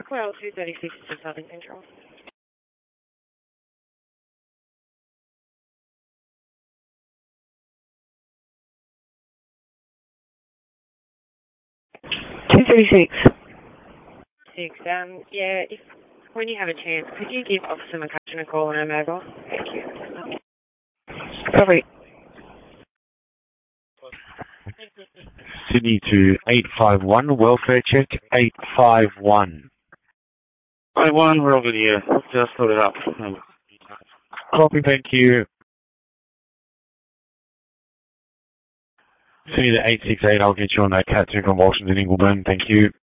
Blackwell 236 to Southern Central. 236. Yeah, when you have a chance, could you give Officer McCutcheon a call on her mobile? Thank you. Sorry. Sydney to 851, welfare check 851. 851, we're all good here. Just put it up. Copy, thank you. Sydney to 868, I'll get you on that Cat 2 convulsions in Ingleburn, thank you.